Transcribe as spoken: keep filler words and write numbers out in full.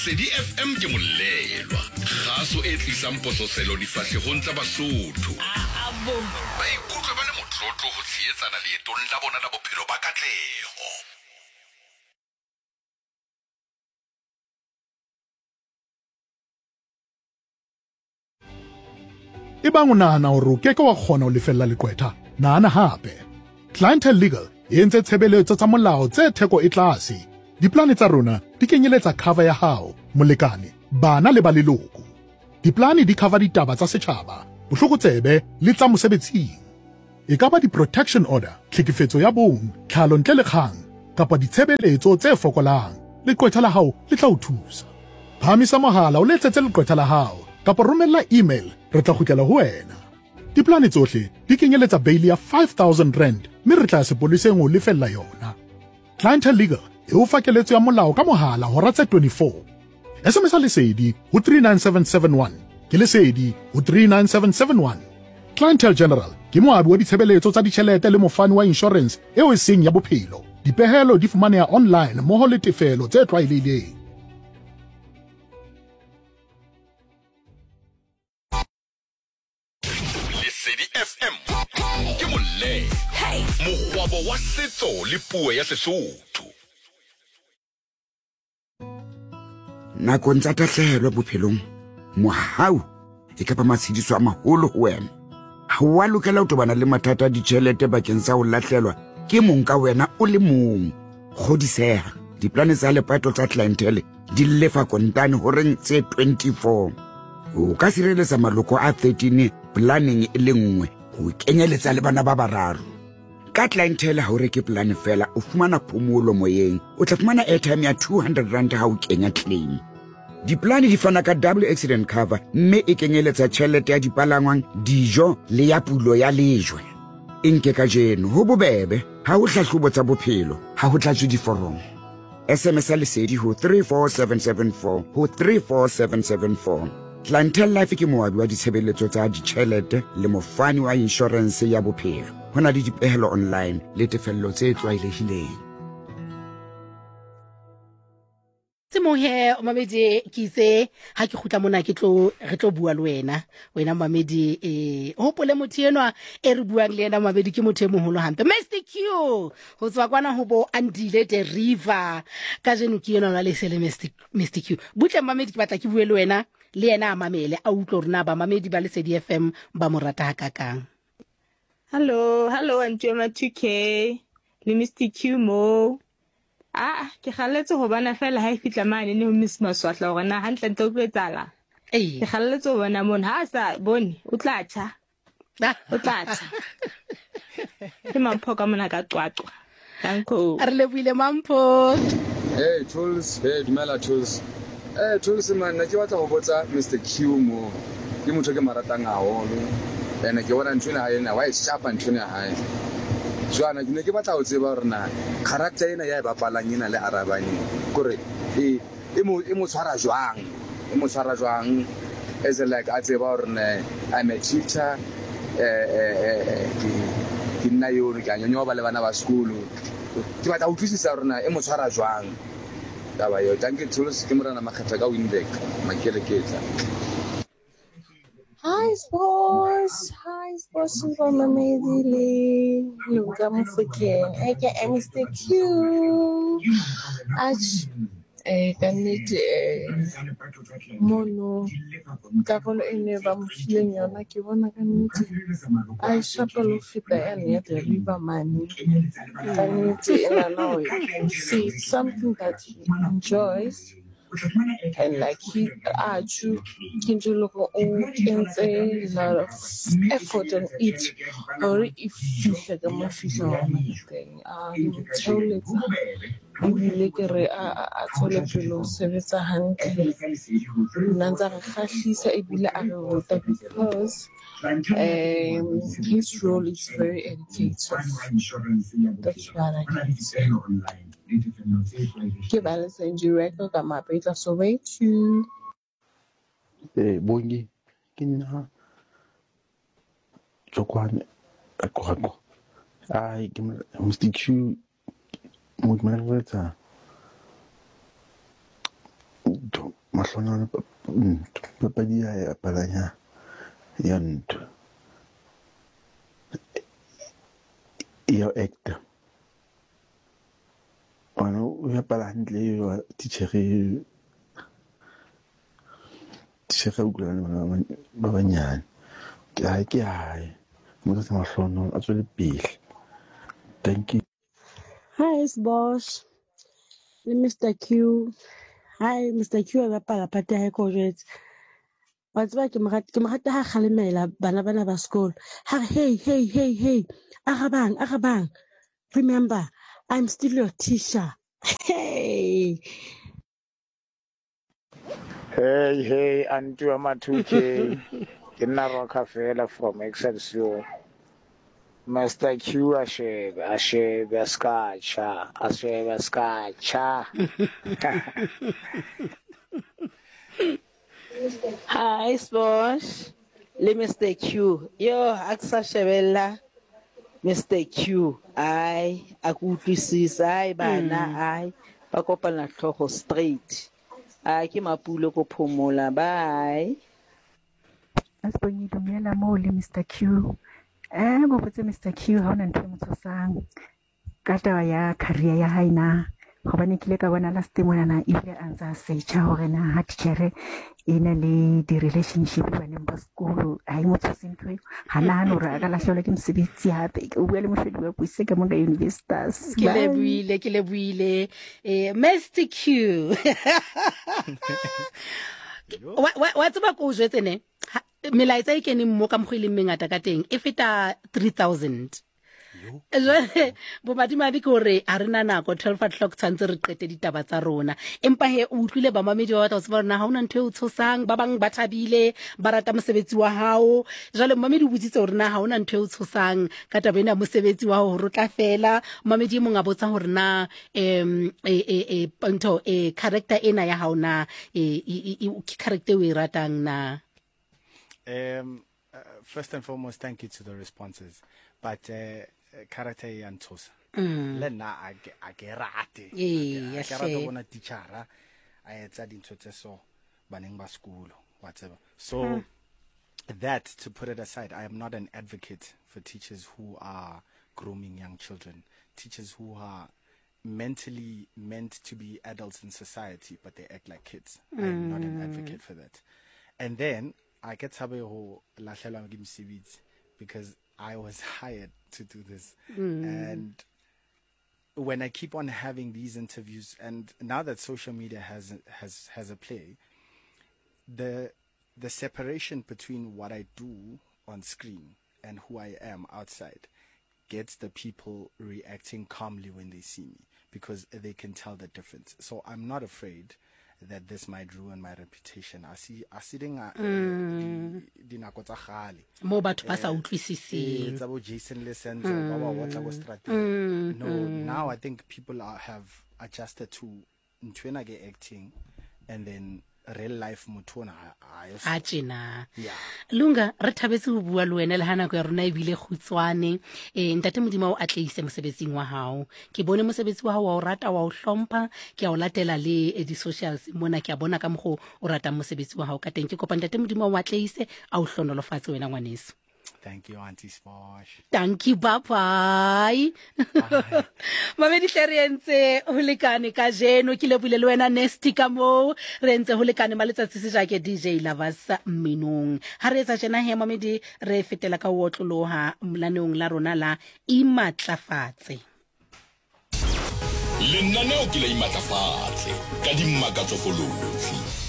Sedi F M ke molelwa kgaso e tlisang pososelo difahlehong tsa Basotho abo ba ikutlwa ba le motlotlo ho tsheetsana leetong la bona la bophelo ba katleho. Ebang o nahana hore o keke wa kgona ho lefella leqwetha, nahana hape. Clientele Legal e entse tshebeletso tsa molao tse theko e tlase. Diplane tsa rona di kenyeletsa cover ya hao, molekane, bana le ba leloko. Diplane di cover ditaba tsa setjhaba, bohlokotsebe le tsa mosebetsing. E ka ba di-protection order, tlhekefetso ya bong, tlhalo ntle le kgang, kapa ditshebeletso tse fokolang. Leqwetha la hao le tla o thusa. Phamisa mohala o letsetse leqwetha la hao, kapa romella email, re tla kgutlela ho wena. Diplane tsohle di kenyeletsa bail ya five thousand rand, mme re tla sepoleseng ho lefella yona. Clientele Legal e o fa keletso ya molao ka mohala hora tse twenty-four. S M S lesedi ho three nine seven seven one, ke lesedi ho three nine seven seven one. Clientele General ke moabi wa ditshebeletso tsa ditjhelete le mofani wa insurance eo e seng ya bophelo. Dipehelo di fumaneha online mmoho le tefelo tse tlwaelehileng. Lesedi F M ke molelwa mogwabo wa setso le puo ya Sesotho. Nakong tsa tahlehelo bophelong, mohau e ka ba matshediso a maholo ho wena. Ha wa lokela ho tobana le mathata a ditjhelete bakeng sa ho lahlelwa ke mong ka wena o le mong. Kgodiseha, diplane tsa lepato tsa clientele di lefa kontane horeng tse twenty-four. O ka sireletsa maloko a thirteen planning e le nngwe ho kenyeletsa le bana ba bararo. Ka clientele ha o reke plan fela o fumana phomolo moyeng, o tla fumana airtime ya two hundred rand ha o kenya claim. Diplane di fana ka double accident cover, mme e kenyeletsa tjhelete ya dipalangwang, dijo le ya pulo ya lejwe. Inke ka jeno ho bobebe, ha ho hlahlobo tsa bophelo, ha ho tlatswe diforomo. S M S lesedi ho three four seven seven four ho three four seven seven four. Clientele Life ke moabi wa ditshebeletso tsa ditjhelete le mofani wa insurance ya bophelo. Hona le dipehelo online le tefello tse tlwaelehileng. Semohe o mamedi ke itse ha ke khutla mona ke tlo re tlo bua le wena wena mamedi eh hopole motho enwa e re buang le yena mamedi ke motho e moholo hampe Mister Q ho tswa kwana ho bo Andile the River ka jeno ke yena le sele Mister Q butle mamedi ke batla ke bue le wena le yena a mamele a utlo rena ba mamedi ba Lesedi F M ba morata ha kakang. Hello, hello Antjema two K le Mister Q mo. Ah, ke khaletse ho bana fela ha e fitla mane ne ho Miss Maswatla hore na hantle ntle o tletala. Eh, Ke khaletse ho bona mona ha sa bone o tla tjha. O tla tjha. Ke mampho ka mona ka qwaqwa. Danko. a re lebuile mampho. Hey Tools, hey dumela Tools. Eh Tools man, na ke batla ho botsa Mister Q mo. Ke motho ke maratang haholo. Ene ke bona ntwena ha ena wa e shapa ntwena ha ena. Jwana ke ne ke batla ho tseba hore na character ena ya e bapalang ena le Arabane kore e e mo e mo tshwara jwang e mo tshwara jwang as like a tseba hore na I'm a teacher eh eh ke nna yo re ka nyonyo ba le bana ba sekolo ke batla ho thusa hore na e mo tshwara jwang taba yo thank you Tools ke morana makgetha ka Winback makeleketla. Hi sports, hi sports from Mamedi Luka Mufukeng, aka Mister Q. Ach, eh, kanit eh, mono, kakolo ene ba mufileng yona ke bona kanit. I shapelo fita ene the river money. Kanit ena no, you see it's something that he enjoys. And like he actually can do look all a lot of effort on it, or if you had a mafia or anything, uh, he would tell it. Like a toilet below service a hand. Nanza Khashisa Ibila Agawata because um, his role is very educative. That's what I can say. Ke ba le senji record ka mapetla so way to eh bongi ke nna tsokwane a kwako ai ke Mister Q mo ke mara tsa ntho mahlonolo ntho papadi ya palanya ya ntho ya actor ona o ya pala hantle yo teacher teacher o gula bana ba banyane ke ha ke hae mo tsa mahlonolo a tswele pele. Thank you. Hi, it's Boss. Le Mister Q. Hi, Mister Q, a bapala pati ya ko jwetse. Wa tseba ke mo ke mo rata ha kgalemela bana bana ba sekolo. Ha hey hey hey hey. Arabang, arabang. Remember, I'm still your teacher. Hey. Hey hey Antu Amatuke. Ke nna Roka fela from Excelsior. Master Q ashebe ashebe skacha ashebe skacha. Hi, Sposh. Le Mister Q. Yo, aksa shebella. Mister Q. Ai, akutlwisisa ai bana ai. Ba kopana tlhogo straight. Ai ke mapulo go phomola. Bye. Asibonye dumela mo le Mister Q. Eh go botse Mister Q ha ona ntwe motsosang ka taba ya career ya hae na gobane kile ka bona last time ona ile a ntsa searcha hore na ha teacher ina le di relationship bana ba sekolo ai motsosi ntwe hana no ra ka la hlola ke msebetsi hape o bua le mohlodi wa puise ka monga universities ke le buile ke le buile eh Mister Q wa wa tsaba go jwetse ne melaetsa e keneng mo ka mogile mengata ka teng e feta three thousand. Jwale bo madimabe ke hore a rena nako twelve o'clock tshantse re qete ditaba tsa rona empa he o utlwile ba mamedi wa batla tseba rona ha ona ntwe o tshosang ba bang ba thabile ba rata mosebetsi wa hao. Jwale mamedi o butsitse hore na ha ona ntwe o tshosang ka taba ena mosebetsi wa ho rotla fela. Mamedi mo nga botsa hore na em e e e ntho e character ena ya haona e ke character o e ratang na. Um, uh, first and foremost, thank you to the responses. But uh, character yantos. Lena agerate. Yeah, agerate bona teachera. I etsa dintho tse so baneng ba school whatever. So hmm. that to put it aside, I am not an advocate for teachers who are grooming young children. Teachers who are mentally meant to be adults in society, but they act like kids. Mm. I am not an advocate for that. And then I get sabe ho lahlelwa ke msebetsi because I was hired to do this. Mm. And when I keep on having these interviews, and now that social media has has has a play, the the separation between what I do on screen and who I am outside gets the people reacting calmly when they see me because they can tell the difference. So I'm not afraid that this might ruin my reputation. I see I see dinga dinako tsa gale mo batho ba sa utlwisiseng tsa bo Jason Lessenzo ba ba botla go strategy. No, now I think people are, have adjusted to ntwena ge acting and then real life motona a tjena. Lunga re thabetse ho bua le wena le hana go ya rona e bile khutswane eh ntate modimo o atleise mosebetsing wa hao ke bone mosebetsi wa hao wa o rata wa o hlompa ke a o latela le di socials mona ke a bona ka mogo o rata mosebetsi wa hao ka teng ke kopa ntate modimo o atleise a o hlonolofatse wena ngwaneso. Thank you, Auntie Sposh. Thank you, bye-bye. Mamedi tlerientse ho lekane ka jeno ke lebile le wena Nesty ka mo re ntse ho lekane maletsatsi se ja ke D J Lavasa Minong. Ha re etsa jena he mamedi re fetela ka o tloloha mlanong la rona la imatlafatse. Lenaneo ke la imatlafatse ka dimmakatso folotsi.